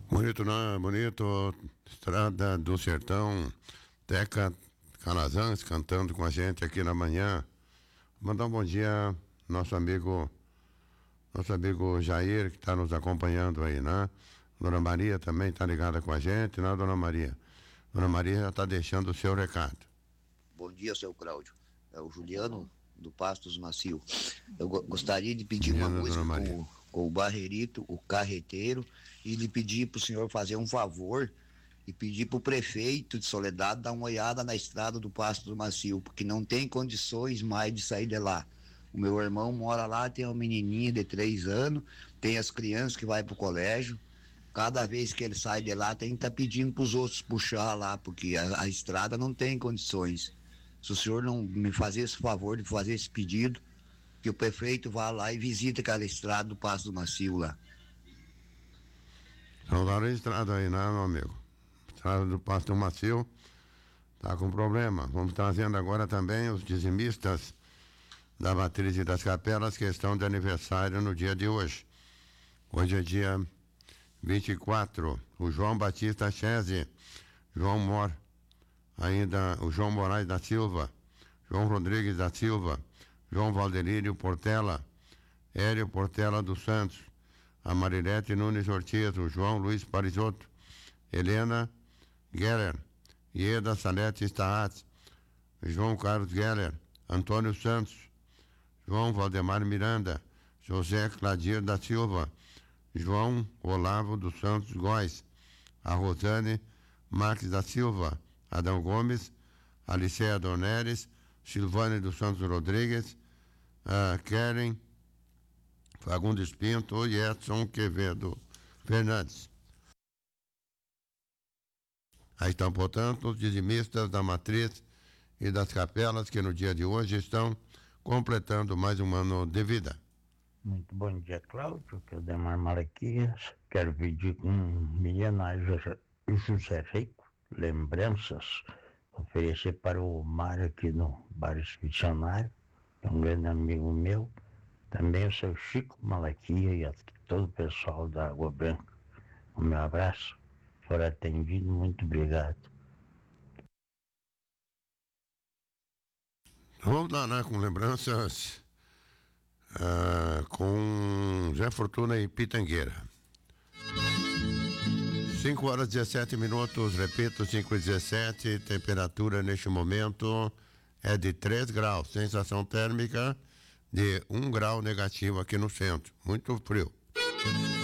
Bonito, né? Bonito. Estrada do Sertão. Teca Calazans cantando com a gente aqui na manhã. Mandar um bom dia nosso amigo Jair, que está nos acompanhando aí, né? Dona Maria também está ligada com a gente, né, Dona Maria? Dona Maria já está deixando o seu recado. Bom dia, seu Cláudio. É o Juliano do Pastos Macio. Eu gostaria de pedir uma Juliana, Dona música Maria. com o Barrerito, o Carreteiro, e lhe pedir para o senhor fazer um favor e pedir para o prefeito de Soledade dar uma olhada na estrada do Pastos Macio, porque não tem condições mais de sair de lá. O meu irmão mora lá, tem uma menininha de 3 anos, tem as crianças que vai para o colégio. Cada vez que ele sai de lá, tem que estar pedindo para os outros puxar lá, porque a estrada não tem condições. Se o senhor não me fazer esse favor de fazer esse pedido, que o prefeito vá lá e visite aquela estrada do Passo do Macio lá. Saudade a estrada aí, né, meu amigo? Estrada do Pasto Macio tá com problema. Vamos trazendo agora também os dizimistas da Matriz e das Capelas que estão de aniversário no dia de hoje. Hoje é dia 24. O João Batista Chese, João Mor, ainda o João Moraes da Silva, João Rodrigues da Silva, João Valderírio Portela, Hélio Portela dos Santos, a Marilete Nunes Ortiz, o João Luiz Parisotto, Helena Geller, Ieda Salete Staat, João Carlos Geller, Antônio Santos, João Valdemar Miranda, José Cladir da Silva, João Olavo dos Santos Góes, a Rosane Marques da Silva, Adão Gomes, Alicea Doneres, Silvane dos Santos Rodrigues, Keren Fagundes Pinto e Edson Quevedo Fernandes. Aí estão, portanto, os dizimistas da Matriz e das Capelas que no dia de hoje estão completando mais um ano de vida. Muito bom dia, Cláudio, que é o Demar Malaquias. Quero pedir um milionário José Rico, lembranças, oferecer para o Mário aqui no Bar Missionário, é um grande amigo meu. Também o seu Chico Malaquia e todo o pessoal da Água Branca. O meu abraço. For atendido, muito obrigado. Vamos lá, né, com lembranças com Zé Fortuna e Pitangueira. 5h17, repito, 5h17, temperatura neste momento é de 3 graus, sensação térmica de 1 grau negativo aqui no centro, muito frio.